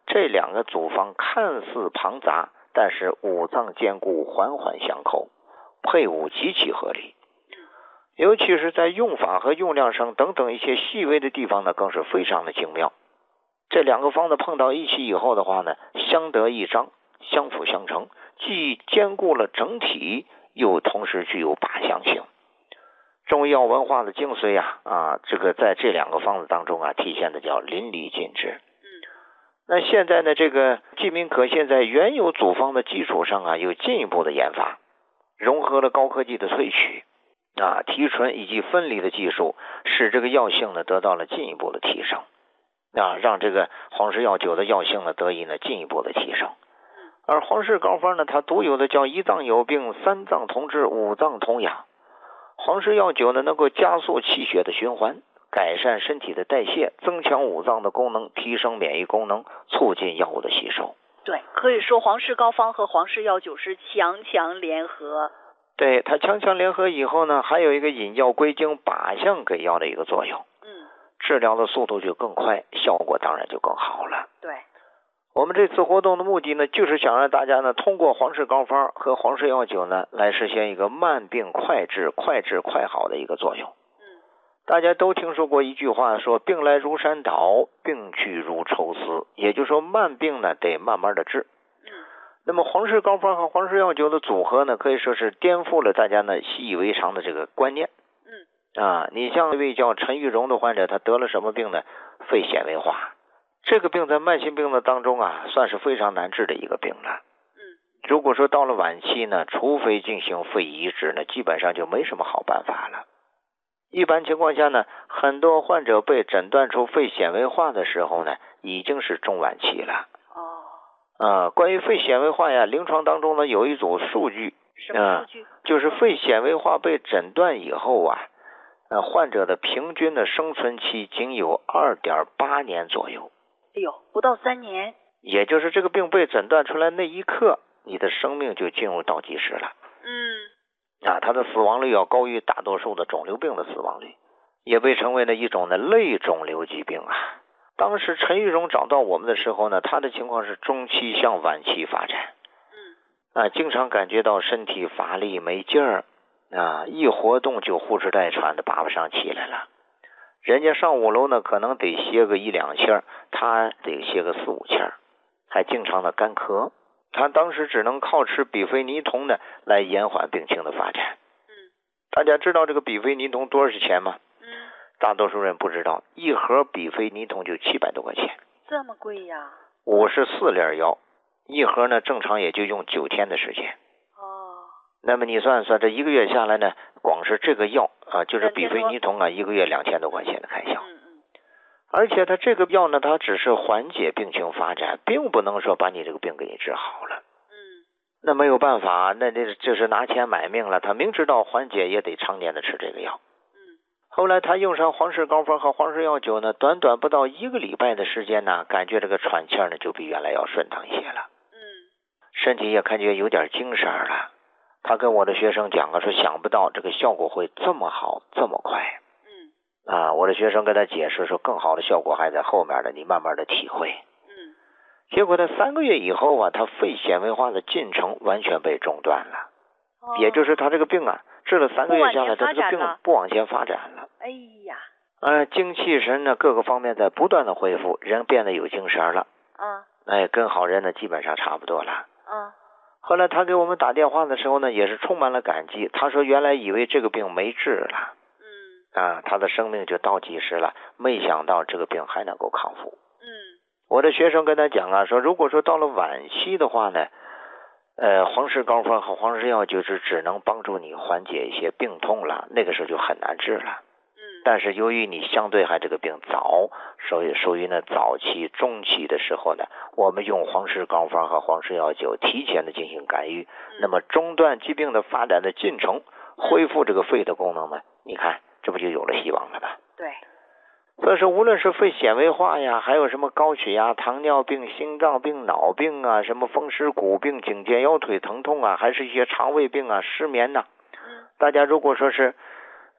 这两个组方看似庞杂，但是五脏兼顾，环环相扣，配伍极其合理。尤其是在用法和用量上等等一些细微的地方呢，更是非常的精妙。这两个方子碰到一起以后的话呢，相得益彰，相辅相成，既兼顾了整体，又同时具有靶向性。中医药文化的精髓啊啊，这个在这两个方子当中啊，体现的叫淋漓尽致。那现在呢，这个济民可信在原有组方的基础上啊，又进一步的研发，融合了高科技的萃取啊、提纯以及分离的技术，使这个药性呢得到了进一步的提升啊，让这个黄氏药酒的药性呢得以呢进一步的提升。而黄氏膏方呢，它独有的叫一脏有病，三脏同治，五脏同养。黄氏药酒呢，能够加速气血的循环，改善身体的代谢，增强五脏的功能，提升免疫功能，促进药物的吸收。 对，可以说黄氏膏方和黄氏药酒是强强联合。 对，它强强联合以后呢，还有一个引药归经、靶向给药的一个作用。 嗯， 治疗的速度就更快，效果当然就更好了。 对， 我们这次活动的目的呢，就是想让大家呢，通过黄氏膏方和黄氏药酒呢，来实现一个慢病快治、快治快好的一个作用。 嗯， 大家都听说过一句话，说病来如山倒，病去如抽丝，也就是说慢病呢得慢慢的治。那么黄氏膏方和黄氏药酒的组合呢，可以说是颠覆了大家呢习以为常的这个观念。 嗯， 啊，你像一位叫陈玉荣的患者，他得了什么病呢？肺纤维化。这个病在慢性病的当中啊，算是非常难治的一个病了。 嗯， 如果说到了晚期呢，除非进行肺移植呢，基本上就没什么好办法了。一般情况下呢，很多患者被诊断出肺纤维化的时候呢，已经是中晚期了。呃，关于肺纤维化呀，临床当中呢有一组数据， 什么数据？ 呃、就是肺纤维化被诊断以后啊，呃，患者的平均的生存期仅有 二点八年左右。 哎呦，不到三年。 也就是这个病被诊断出来那一刻，你的生命就进入倒计时了。 嗯， 啊，它的死亡率要高于大多数的肿瘤病的死亡率，也被称为了一种的类肿瘤疾病啊。当时陈玉荣找到我们的时候呢，他的情况是中期向晚期发展。 嗯， 啊，经常感觉到身体乏力没劲儿，啊，一活动就呼哧带喘的拔不上气来了。人家上五楼呢，可能得歇个一两气儿，他得歇个四五气儿，还经常的干咳。他当时只能靠吃比非尼酮呢来延缓病情的发展。 嗯， 大家知道这个比非尼酮多少钱吗？大多数人不知道，一盒比非尼酮就七百多块钱， 这么贵呀？ 五十四粒药，一盒呢正常也就用九天的时间。 哦。 那么你算算，这一个月下来呢，光是这个药啊，就是比非尼酮啊，一个月两千多块钱的开销。 嗯嗯。 而且它这个药呢，它只是缓解病情发展，并不能说把你这个病给你治好了。 嗯。 那没有办法，那这就是拿钱买命了。他明知道缓解，也得常年的吃这个药。后来他用上黄氏膏方和黄氏药酒呢，短短不到一个礼拜的时间呢，感觉这个喘气呢就比原来要顺畅一些了。 嗯， 身体也感觉有点精神了。他跟我的学生讲了，说想不到这个效果会这么好，这么快。 嗯， 啊，我的学生跟他解释说，更好的效果还在后面的，你慢慢的体会。 嗯， 结果他三个月以后啊，他肺纤维化的进程完全被中断了。 哦， 也就是他这个病啊，治了三个月下来，他这个病不往前发展了。 哎呀， 呃，精气神呢，各个方面在不断的恢复，人变得有精神了。 嗯， 哎，跟好人呢基本上差不多了。 嗯， 后来他给我们打电话的时候呢，也是充满了感激。他说原来以为这个病没治了， 嗯， 啊，他的生命就倒计时了，没想到这个病还能够康复。 嗯， 我的学生跟他讲啊，说如果说到了晚期的话呢，呃，黄氏膏方和黄氏药就是只能帮助你缓解一些病痛了，那个时候就很难治了。 嗯， 但是由于你相对还这个病早，所以属于呢早期、中期的时候呢，我们用黄氏膏方和黄氏药酒提前的进行干预，那么中断疾病的发展的进程，恢复这个肺的功能呢，你看这不就有了希望了吗？ 对。 所以说，无论是肺纤维化呀，还有什么高血压、糖尿病、心脏病、脑病啊，什么风湿骨病、颈肩腰腿疼痛啊，还是一些肠胃病啊、失眠呐、啊，大家如果说是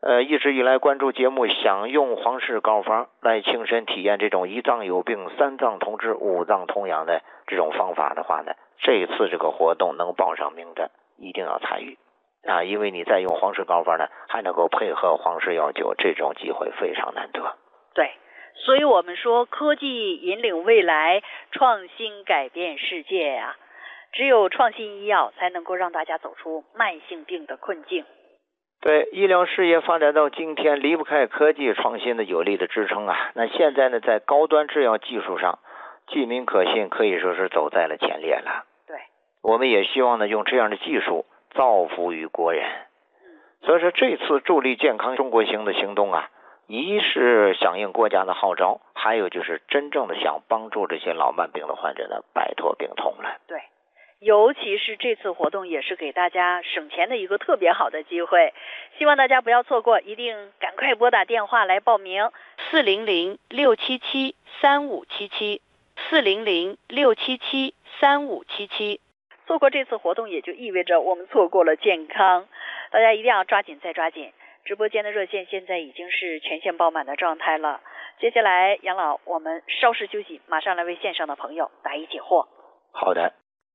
呃，一直以来关注节目，想用黄氏膏方来亲身体验这种一脏有病、三脏同治、五脏同养的这种方法的话呢，这一次这个活动能报上名的，一定要参与啊！因为你在用黄氏膏方呢，还能够配合黄氏药酒，这种机会非常难得。 对，所以我们说科技引领未来，创新改变世界呀、啊。只有创新医药才能够让大家走出慢性病的困境。 对，医疗事业发展到今天，离不开科技创新的有力的支撑啊。那现在呢，在高端制药技术上，济民可信可以说是走在了前列了。 对， 我们也希望呢，用这样的技术造福于国人。嗯，所以说这次助力健康中国行的行动啊，一是响应国家的号召，还有就是真正的想帮助这些老慢病的患者呢，摆脱病痛了。 对。尤其是这次活动也是给大家省钱的一个特别好的机会，希望大家不要错过，一定赶快拨打电话来报名四零零六七七三五七七四零零六七七三五七七。错过这次活动也就意味着我们错过了健康，大家一定要抓紧再抓紧。直播间的热线现在已经是全线爆满的状态了。接下来杨老，我们稍事休息，马上来为线上的朋友答疑解惑。 好的。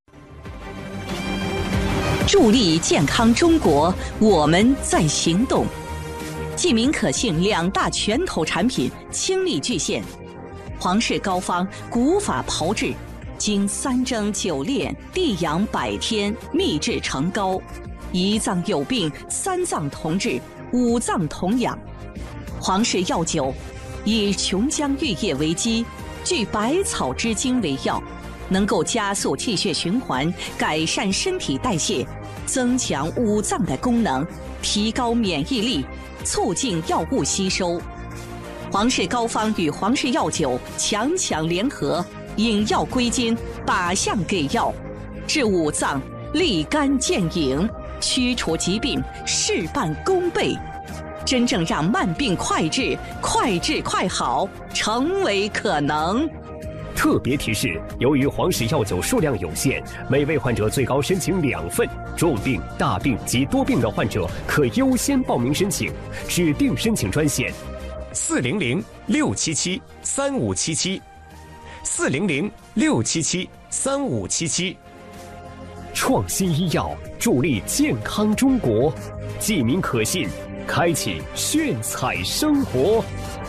助力健康中国，我们在行动。济民可信两大拳头产品倾力巨献，黄氏膏方古法炮制，经三蒸九炼地养百天秘制成膏，一脏有病三脏同治，五脏同养。黄氏药酒以琼浆玉液为基，聚百草之精为药，能够加速气血循环，改善身体代谢，增强五脏的功能，提高免疫力，促进药物吸收。黄氏膏方与黄氏药酒强强联合，引药归经，靶向给药，治五脏立竿见影，驱除疾病事半功倍，真正让慢病快治、快治快好成为可能。 特别提示：由于黄氏药酒数量有限，每位患者最高申请两份。重病、大病及多病的患者可优先报名申请。指定申请专线：四零零六七七三五七七，四零零六七七三五七七。创新医药助力健康中国，济民可信，开启炫彩生活。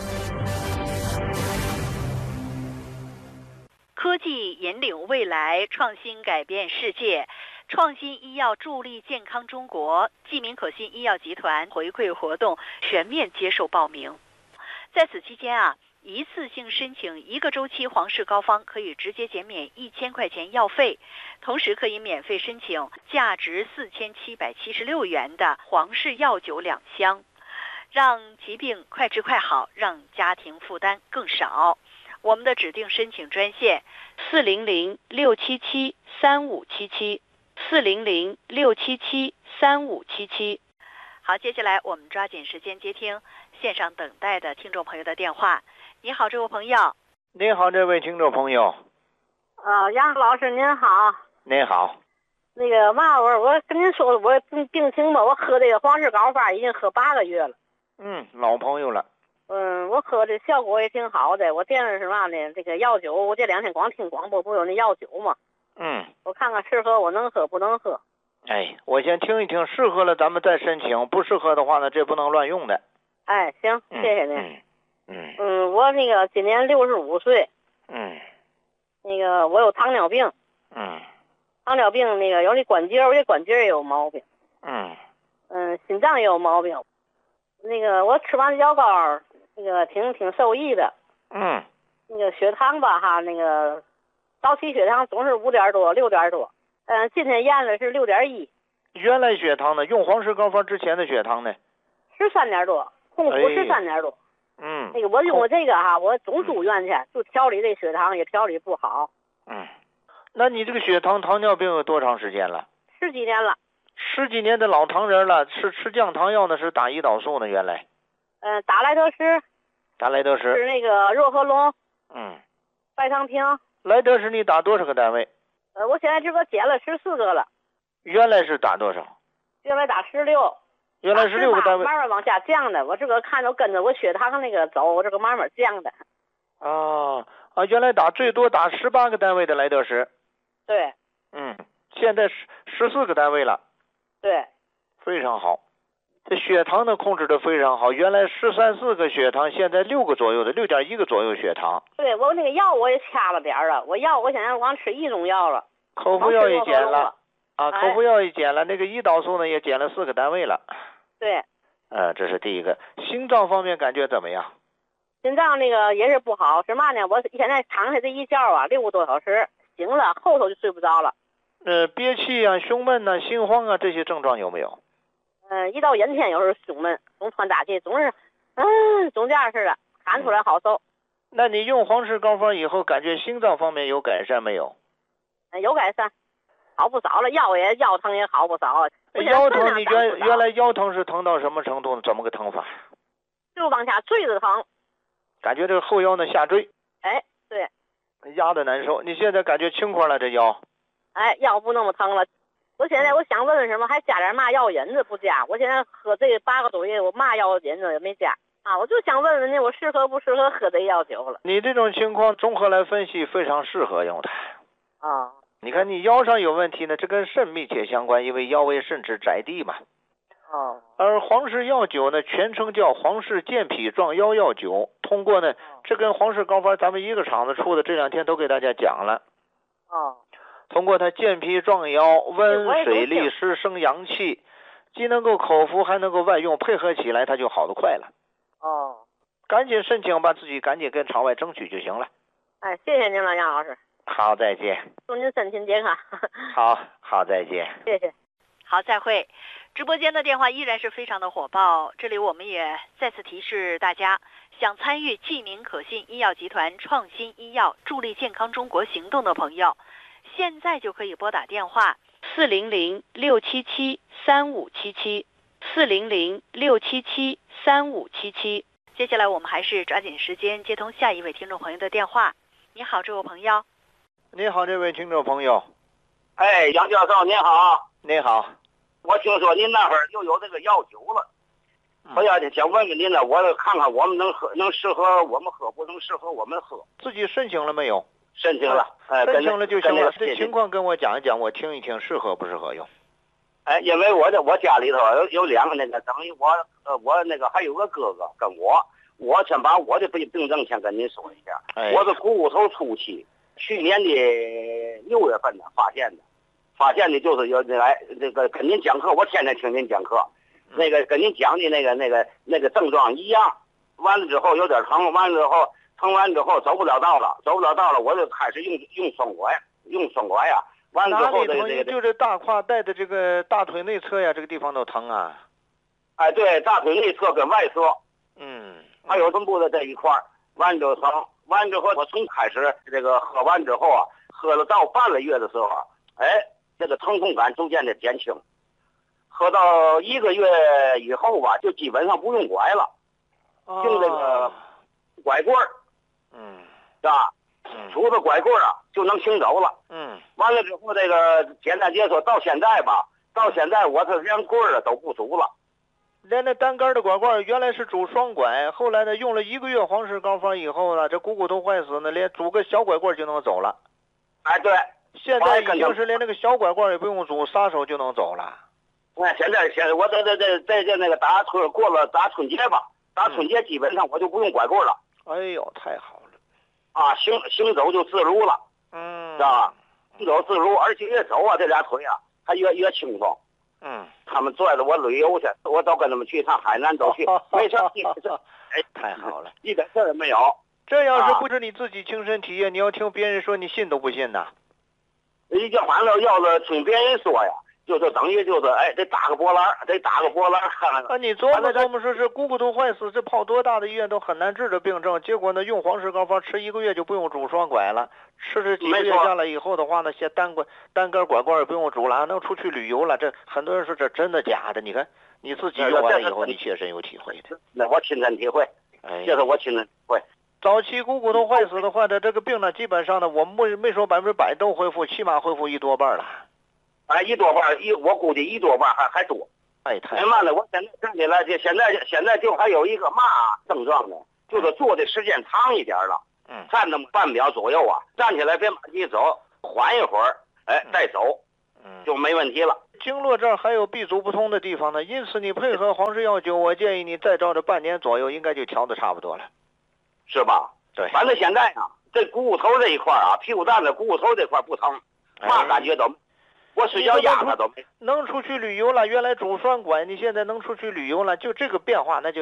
科技引领未来，创新改变世界。创新医药助力健康中国，济民可信医药集团回馈活动全面接受报名。在此期间啊，一次性申请一个周期黄氏膏方可以直接减免一千块钱药费，同时可以免费申请价值四千七百七十六元的黄氏药酒两箱，让疾病快治快好，让家庭负担更少。我们的指定申请专线四零零六七七三五七七四零零六七七三五七七。好，接下来我们抓紧时间接听线上等待的听众朋友的电话。你好，这位朋友。 您好，这位听众朋友。 啊，杨老师您好。 您好。 那个嘛，我我跟您说，我病病情吧，我喝这个黄氏膏方已经喝八个月了。 嗯，老朋友了。 嗯，我喝的效果也挺好的。我惦着是嘛呢？这个药酒，我这两天光听广播，不有那药酒吗？ 嗯， 我看看适合我能喝不能喝。 哎，我先听一听，适合了咱们再申请，不适合的话呢，这不能乱用的。 哎，行， 嗯、 谢谢您。 嗯嗯, 嗯，我那个今年六十五岁。 嗯。 那个我有糖尿病。 嗯。 糖尿病那个有那关节，我这关节也有毛病。 嗯。 嗯，心脏也有毛病。那个我吃完药膏，那个挺挺受益的。 嗯。 那个血糖吧哈，那个早期血糖总是五点多、六点多，嗯，今天验了是六点一。 原来血糖呢？用黄氏膏方之前的血糖呢？ 十三点多，空腹十三点多。 哎、嗯。 那个我用过这个哈，我总住院去，就调理这血糖也调理不好。 嗯。那你这个血糖糖尿病有多长时间了？ 十几年了。 十几年的老糖人了，是吃降糖药呢，是打胰岛素呢？原来。 嗯、呃，打莱德士。 打莱德士。 是那个若和龙。 嗯。 拜糖平。 莱德士你打多少个单位？ 呃，我现在这个减了十四个了。 原来是打多少？ 原来打十六。 原来是六个单位， 慢慢往下降的。我这个看着跟着我血糖那个走，我这个慢慢降的。 啊啊，原来打最多打十八个单位的来得时。 对。 嗯，现在十十四个单位了。 对。 非常好，这血糖呢控制的非常好。原来十三四个血糖，现在六个左右的，六点一个左右血糖。 对，我那个药我也掐了点儿了，我药我现在光吃一种药了。 口服药也减了。啊， 哎、 口服药也减了，那个胰岛素呢也减了四个单位了。 对。 呃，这是第一个。心脏方面感觉怎么样？ 心脏那个也是不好，是嘛呢？我现在躺下这一觉啊，六个多小时，醒了后头就睡不着了。 呃，憋气啊、胸闷呐、啊、心慌啊，这些症状有没有？ 嗯、呃，一到阴天有时候胸闷，总喘大气，总是，嗯，总这样似的，喊出来好受。 那你用黄氏膏方以后，感觉心脏方面有改善没有？ 嗯，有改善，好不少了，腰也腰疼也好不少。 腰疼，你原原来腰疼是疼到什么程度？怎么个疼法？ 就往下坠着疼。 感觉这个后腰呢下坠。 哎，对。 压的难受，你现在感觉轻快了这腰？ 哎，腰不那么疼了。我现在我想问问什么，还加点嘛药引子不加？我现在喝这八个多月，我嘛药引子也没加啊，我就想问问呢，我适合不适合喝这药酒了？ 你这种情况综合来分析，非常适合用它。 啊。 你看你腰上有问题呢，这跟肾密切相关，因为腰为肾之宅地嘛。 哦。 而黄氏药酒呢，全称叫黄氏健脾壮腰药酒。通过呢，这跟黄氏膏方咱们一个厂子出的，这两天都给大家讲了。 哦。 通过它健脾壮腰、温水利湿、生阳气，既能够口服，还能够外用，配合起来它就好得快了。 哦。 赶紧申请吧，自己赶紧跟厂外争取就行了。 哎，谢谢您了，杨老师。 好，再见。 祝您身体健康。 好好，再见。 谢谢。 好，再会。直播间的电话依然是非常的火爆，这里我们也再次提示大家，想参与济民可信医药集团创新医药助力健康中国行动的朋友，现在就可以拨打电话四零零六七七三五七七四零零六七七三五七七。接下来我们还是抓紧时间接通下一位听众朋友的电话。你好，这位朋友。 你好，这位听众朋友。 哎，杨教授您好。 你好。 我听说您那会儿又有这个药酒了，我要想问问您呢，我看看我们能喝，能适合我们喝，不能适合我们喝。 自己申请了没有？ 申请了，哎， 申请了就行了。 这这情况跟我讲一讲，我听一听，适合不适合用？ 哎，因为我这我家里头有有两个那个，等于我呃我那个还有个哥哥跟我，我先把我的病病症先跟您说一下。 哎、 我是股骨头初期，去年的六月份呢发现的。发现的就是有来这个跟您讲课，我天天听您讲课，那个跟您讲的那个那个那个症状一样。完了之后有点疼，完了之后疼完之后走不了道了，走不了道了，我就开始用用双拐，用双拐呀。完了之后这个这个就是大胯带的这个大腿内侧呀，这个地方都疼啊。 哎，对，大腿内侧跟外侧， 嗯， 还有臀部的这一块，完了就疼。完了之后我从开始这个喝完之后啊，喝了到半个月的时候啊，哎。这个疼痛感逐渐的减轻，喝到一个月以后吧，就基本上不用拐了， 哦、 用这个拐棍儿， 嗯， 是吧？ 嗯， 拄着拐棍儿啊就能行走了。 嗯， 完了之后，这个简单解说到现在吧，到现在我是连棍儿都不拄了， 连那单杆的拐棍原来是拄双拐，后来呢用了一个月黄氏膏方以后呢，这股骨头坏死呢，连拄个小拐棍就能走了。 哎，对。 现在已经是连那个小拐棍也不用拄，撒手就能走了。 哎，现在现在我在这这在这那个打春过了打春节吧，打春节基本上我就不用拐棍了。 哎呦，太好了！ 啊，行行走就自如了， 嗯， 知道吧？行走自如，而且越走啊，这俩腿啊还越越轻松。 嗯， 他们拽着我旅游去，我都跟他们去趟海南都去，没事， 哎，太好了， 一点事儿没有。 这要是不是你自己亲身体验，你要听别人说，你信都不信呐。 你就完了，要是听别人说呀，就就等于就是哎，得打个波澜，得打个波澜看看。 啊，你琢磨琢磨，说是股骨头坏死，这跑多大的医院都很难治的病症，结果呢，用黄氏膏方吃一个月就不用拄双拐了，吃这几个月下来以后的话呢，些单拐单根拐棍也不用拄了，还能出去旅游了。这很多人说这真的假的？你看你自己用完了以后，你切身有体会的。 那我亲身体会， 哎， 这是我亲身体会。 早期股骨头坏死的话的这个病呢，基本上呢，我们没没说百分之百都恢复，起码恢复一多半了。 哎，一多半一，我估计一多半还还多。 太太慢了，我现在站起来，就现在现在就还有一个嘛症状呢，就是坐的时间长一点了。 嗯， 站那么半秒左右啊，站起来别马上走，缓一会儿，哎，再走， 嗯， 就没问题了。 经络这儿还有B组不通的地方呢，因此你配合黄氏药酒，我建议你再照着半年左右，应该就调的差不多了， 是吧？ 对， 反正现在啊，这股骨头这一块啊，屁股蛋子股骨头这块不疼，嘛感觉都没。我睡觉压着都没。 能出去旅游了，原来中栓管，你现在能出去旅游了，就这个变化，那就。